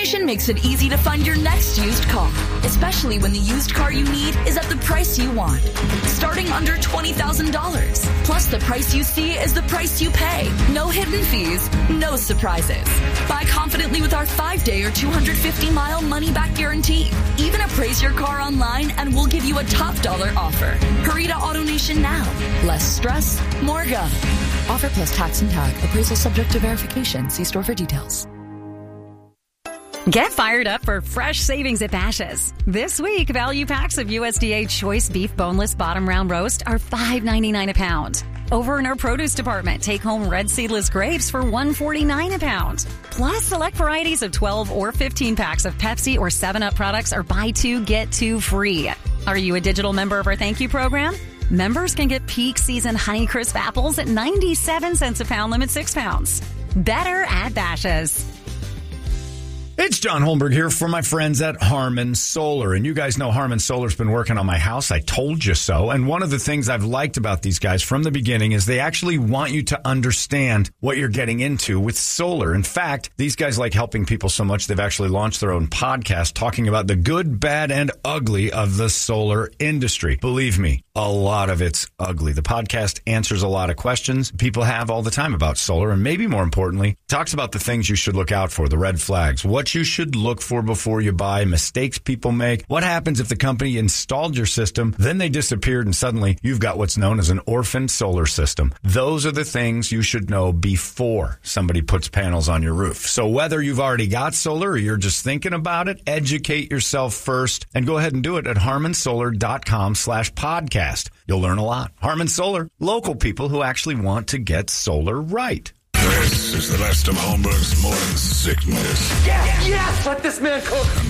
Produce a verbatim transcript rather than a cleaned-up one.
AutoNation makes it easy to find your next used car, especially when the used car you need is at the price you want. Starting under twenty thousand dollars. Plus, the price you see is the price you pay. No hidden fees, no surprises. Buy confidently with our five-day or two hundred fifty mile money-back guarantee. Even appraise your car online and we'll give you a top dollar offer. Hurry to AutoNation now. Less stress, more go. Offer plus tax and tag. Appraisal subject to verification. See store for details. Get fired up for fresh savings at Bashas'. This week, value packs of U S D A Choice Beef Boneless Bottom Round Roast are five ninety-nine a pound. Over in our produce department, take home red seedless grapes for one forty-nine a pound. Plus, select varieties of twelve or fifteen packs of Pepsi or seven up products are buy two, get two free. Are you a digital member of our thank you program? Members can get peak season Honeycrisp apples at ninety-seven cents a pound, limit six pounds. Better at Bashas'. It's John Holmberg here for my friends at Harmon Solar. And you guys know Harmon Solar's been working on my house. I told you so. And one of the things I've liked about these guys from the beginning is they actually want you to understand what you're getting into with solar. In fact, these guys like helping people so much they've actually launched their own podcast talking about the good, bad, and ugly of the solar industry. Believe me, a lot of it's ugly. The podcast answers a lot of questions people have all the time about solar. And maybe more importantly, talks about the things you should look out for, the red flags, what you should look for before you buy, mistakes people make, what happens if the company installed your system, then they disappeared and suddenly you've got what's known as an orphan solar system. Those are the things you should know before somebody puts panels on your roof. So whether you've already got solar or you're just thinking about it, educate yourself first and go ahead and do it at harmonsolar.com slash podcast. You'll learn a lot. Harmon Solar, local people who actually want to get solar right. This is the best of Holmberg's morning sickness. Yes, yes, let this man cook.